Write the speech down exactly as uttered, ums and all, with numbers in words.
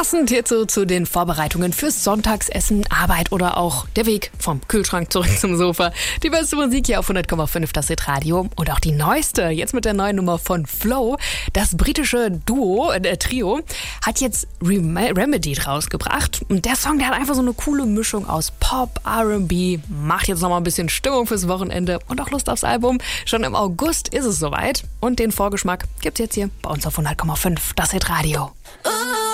Passend hierzu zu den Vorbereitungen fürs Sonntagsessen, Arbeit oder auch der Weg vom Kühlschrank zurück zum Sofa. Die beste Musik hier auf hundert Komma fünf, das Hit-Radio. Und auch die neueste, jetzt mit der neuen Nummer von Flow. Das britische Duo, äh, Trio, hat jetzt Rem- Remedy rausgebracht. Und der Song, der hat einfach so eine coole Mischung aus Pop, R and B, macht jetzt nochmal ein bisschen Stimmung fürs Wochenende und auch Lust aufs Album. Schon im August ist es soweit. Und den Vorgeschmack gibt's jetzt hier bei uns auf hundert Komma fünf, das Hit-Radio.